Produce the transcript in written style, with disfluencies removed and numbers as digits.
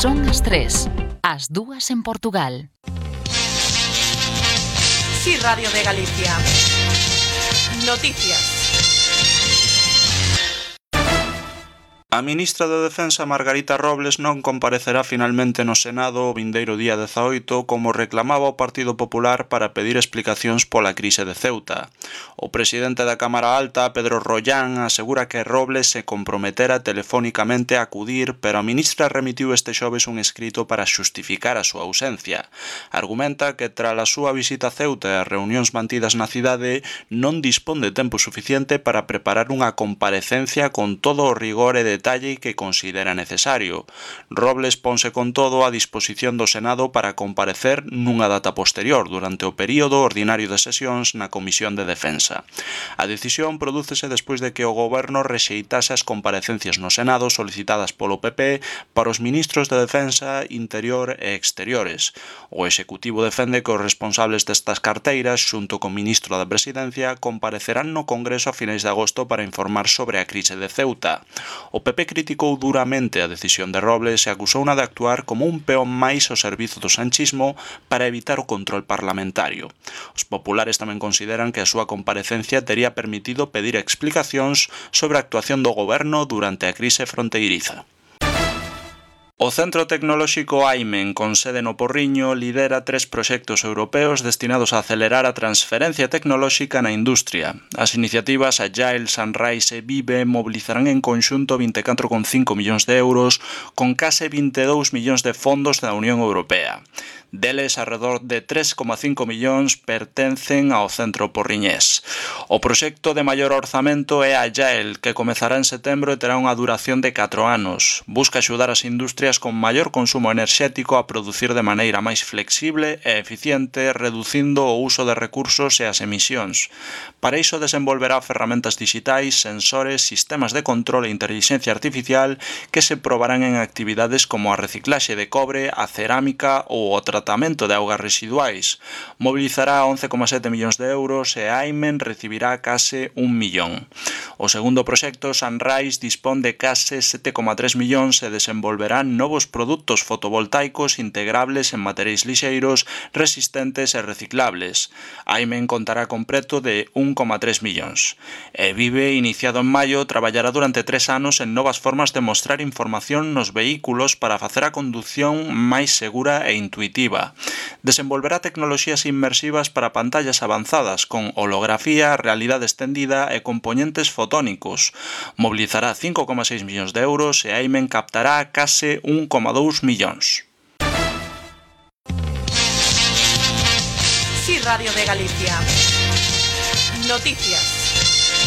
Son as 3, as 2 en Portugal. Sí, Radio de Galicia. Noticias. A ministra de Defensa Margarita Robles non comparecerá finalmente no Senado o vindeiro día 18 como reclamaba o Partido Popular para pedir explicacións pola crise de Ceuta. O presidente da Cámara Alta, Pedro Rollán, asegura que Robles se comprometera telefónicamente a acudir, pero a ministra remitiu este xoves un escrito para xustificar a súa ausencia. Argumenta que tras a súa visita a Ceuta e as reunións mantidas na cidade non dispón de tempo suficiente para preparar unha comparecencia con todo o rigor e detalle que considera necesario. Robles ponse con todo a disposición do Senado para comparecer nunha data posterior durante o período ordinario de sesións na Comisión de Defensa. A decisión prodúcese despois de que o Goberno rexeitase as comparecencias no Senado solicitadas polo PP para os ministros de Defensa, Interior e Exteriores. O Executivo defende que os responsables destas carteiras, xunto co ministro da Presidencia, comparecerán no Congreso a finais de agosto para informar sobre a crise de Ceuta. O PP criticou duramente a decisión de Robles e acusouna de actuar como un peón máis ao servizo do sanchismo para evitar o control parlamentario. Os populares tamén consideran que a súa comparecencia tería permitido pedir explicacións sobre a actuación do goberno durante a crise fronteiriza. O Centro Tecnolóxico AIMEN, con sede no Porriño, lidera 3 proxectos europeos destinados a acelerar a transferencia tecnolóxica na industria. As iniciativas Agile, Sunrise e Vive mobilizarán en conxunto 24,5 millóns de euros con case 22 millóns de fondos da Unión Europea. Deles, alrededor de 3,5 millóns pertencen ao centro porriñés. O proxecto de maior orzamento é Agile, que comezará en setembro e terá unha duración de 4 anos. Busca axudar as industrias con maior consumo enerxético a producir de maneira máis flexible e eficiente, reducindo o uso de recursos e as emisións. Para iso desenvolverá ferramentas digitais, sensores, sistemas de control e inteligencia artificial que se probarán en actividades como a reciclaxe de cobre, a cerámica ou o tratamento de augas residuais. Mobilizará 11,7 millóns de euros e AIMEN recibirá case 1 millón. O segundo proxecto, Sunrise, dispón de case 7,3 millóns e desenvolverá novos produtos fotovoltaicos integrables en materiais lixeiros, resistentes e reciclables. AIMEN contará con preto de 1,3 millóns. E Vive, iniciado en maio, traballará durante 3 anos en novas formas de mostrar información nos vehículos para facer a condución máis segura e intuitiva. Desenvolverá tecnoloxías inmersivas para pantallas avanzadas con holografía, realidade extendida e componentes fotónicos. Mobilizará 5,6 millóns de euros e AIMEN captará case 1,2 millóns. Sí, Radio de Galicia. Noticias.